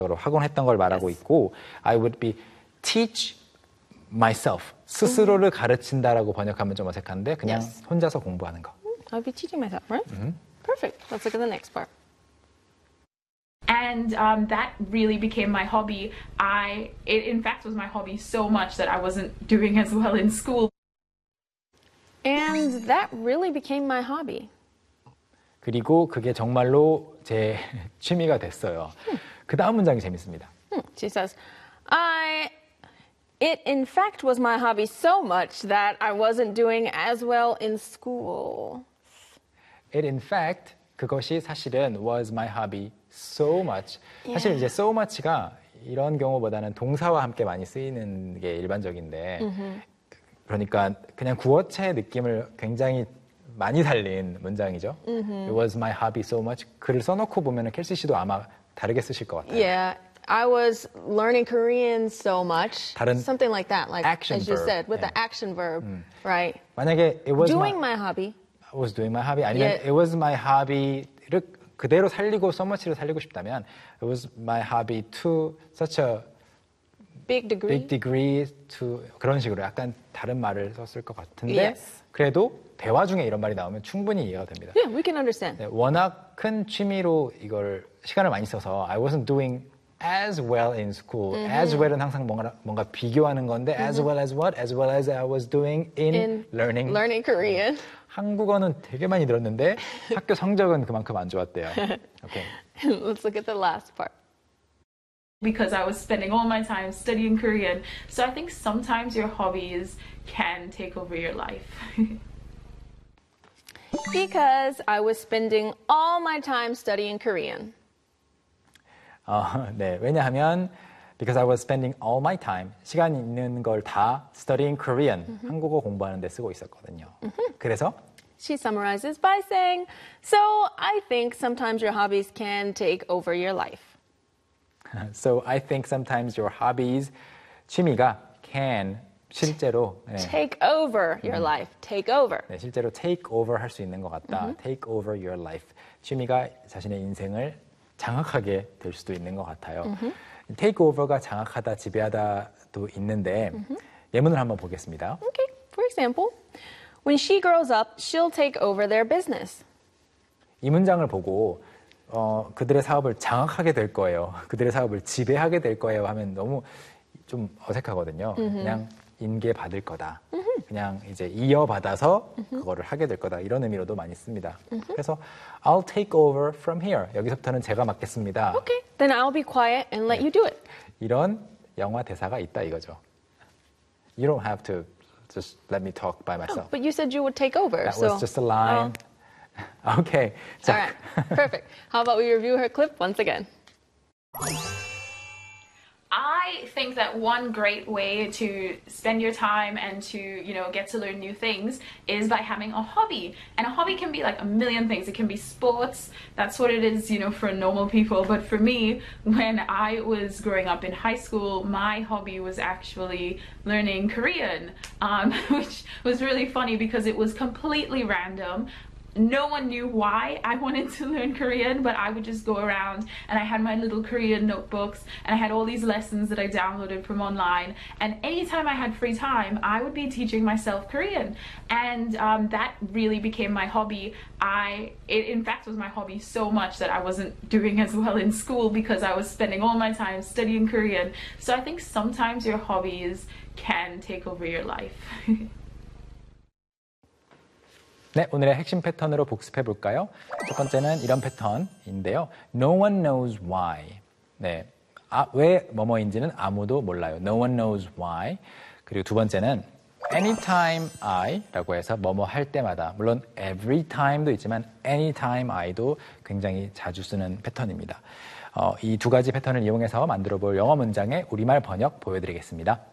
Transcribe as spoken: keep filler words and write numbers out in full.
하곤 했던 걸 말하고 Yes. 있고 I would be teach myself. 스스로를 Mm-hmm. 가르친다라고 번역하면 좀 어색한데 그냥 Yes. 혼자서 공부하는 거. I'll be teaching myself, right? Mm-hmm. Perfect. Let's look at the next part. And um, that really became my hobby. I, it in fact was my hobby so much that I wasn't doing as well in school. And that really became my hobby. 그리고 그게 정말로 제 취미가 됐어요. 그 다음 문장이 재밌습니다. Hmm. She says, I, it in fact was my hobby so much that I wasn't doing as well in school. It in fact, 그것이 사실은 was my hobby so much. 사실 Yeah. 이제 so much가 이런 경우보다는 동사와 함께 많이 쓰이는 게 일반적인데 Mm-hmm. 그러니까 그냥 구어체의 느낌을 굉장히 많이 살린 문장이죠. Mm-hmm. It was my hobby so much. 글을 써놓고 보면 켈시 씨도 아마 다르게 쓰실 것 같아요. Yeah, I was learning Korean so much. 다른 Something like that, like action as you verb. said, with 예. the action verb, right? 만약에 it was Doing my, my hobby. was doing my hobby 아니면 Yeah. it was my hobby를 그대로 살리고 so much를 살리고 싶다면 it was my hobby to such a Big degree. big degree to 그런 식으로 약간 다른 말을 썼을 것 같은데 Yes. 그래도 대화 중에 이런 말이 나오면 충분히 이해가 됩니다. Yeah, we can understand. 네, 워낙 큰 취미로 이걸 시간을 많이 써서 I wasn't doing as well in school. Mm-hmm. As well은 항상 뭔가, 뭔가 비교하는 건데 mm-hmm. as well as what? As well as I was doing in, In learning. learning Korean. 한국어는 되게 많이 들었는데 학교 성적은 그만큼 안 좋았대요. Okay. Let's look at the last part. Because I was spending all my time studying Korean. So I think sometimes your hobbies can take over your life. Because I was spending all my time studying Korean. 어, 네, 왜냐하면 because I was spending all my time 시간 있는 걸 다 studying Korean Mm-hmm. 한국어 공부하는 데 쓰고 있었거든요. 그래서 She summarizes by saying, so I think sometimes your hobbies can take over your life. So I think sometimes your hobbies 취미가 can 실제로 네, Take over your life. Take over. 네, 실제로 take over 할 수 있는 것 같다. Take over your life. 취미가 자신의 인생을 장악하게 될 수도 있는 것 같아요. take over가 장악하다, 지배하다도 있는데 예문을 한번 보겠습니다. Okay, for example, when she grows up, she'll take over their business. 이 문장을 보고 어, 그들의 사업을 장악하게 될 거예요. 그들의 사업을 지배하게 될 거예요 하면 너무 좀 어색하거든요. 그냥 인계받을 거다. 그냥 이제 이어받아서 그거를 하게 될 거다. 이런 의미로도 많이 씁니다. 그래서 I'll take over from here. 여기서부터는 제가 맡겠습니다. Okay, then I'll be quiet and let you do it. 이런 영화 대사가 있다 이거죠. You don't have to just let me talk by myself. But you said you would take over. That so. was just a line. Okay. All right, perfect. How about we review her clip once again? I think that one great way to spend your time and to, you know, get to learn new things is by having a hobby. And a hobby can be like a million things. It can be sports. That's what it is, you know, for normal people. But for me, when I was growing up in high school, my hobby was actually learning Korean, um, which was really funny because it was completely random. No one knew why I wanted to learn Korean, but I would just go around and I had my little Korean notebooks and I had all these lessons that I downloaded from online, and anytime I had free time I would be teaching myself Korean, and um, that really became my hobby. I, it in fact was my hobby so much that I wasn't doing as well in school because I was spending all my time studying Korean. So I think sometimes your hobbies can take over your life. 네, 오늘의 핵심 패턴으로 복습해 볼까요? 첫 번째는 이런 패턴인데요. No one knows why. 네, 아, 왜 뭐뭐인지는 아무도 몰라요. No one knows why. 그리고 두 번째는 anytime I라고 해서 뭐뭐 할 때마다, 물론 every time도 있지만 anytime I도 굉장히 자주 쓰는 패턴입니다. 어, 이 두 가지 패턴을 이용해서 만들어 볼 영어 문장의 우리말 번역 보여드리겠습니다.